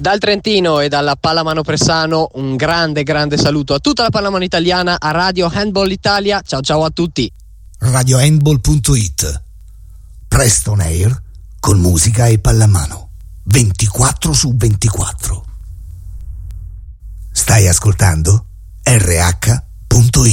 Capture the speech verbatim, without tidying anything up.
Dal Trentino e dalla Pallamano Pressano un grande grande saluto a tutta la pallamano italiana, a Radio Handball Italia. Ciao ciao a tutti. radio handball punto it. Preston Air con musica e pallamano ventiquattro su ventiquattro. Stai ascoltando R H punto it.